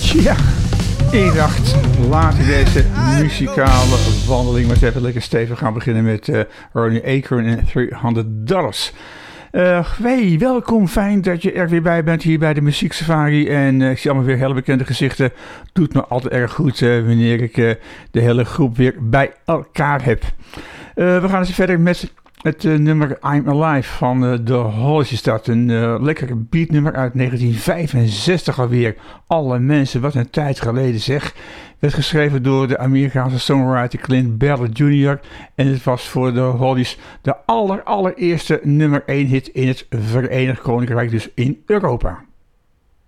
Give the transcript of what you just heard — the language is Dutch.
Ja, ik dacht, laten deze muzikale wandeling maar eens even lekker stevig gaan beginnen met Ronnie Acorn en $300. Hey, welkom, fijn dat je er weer bij bent hier bij de Muziek Safari. En ik zie allemaal weer hele bekende gezichten. Doet me altijd erg goed wanneer ik de hele groep weer bij elkaar heb. We gaan eens verder met het nummer I'm Alive van The Hollies is dat. Een lekkere beatnummer uit 1965 alweer. Alle mensen, wat een tijd geleden zeg. Werd geschreven door de Amerikaanse songwriter Clint Ballard Jr. En het was voor The Hollies de allereerste nummer 1 hit in het Verenigd Koninkrijk, dus in Europa.